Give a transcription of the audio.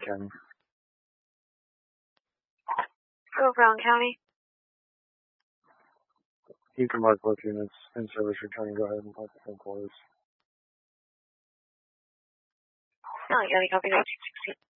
County. Go Brown County. You can mark both units in service returning. Go ahead and mark the phone quarters. Oh, you got a copy 1916.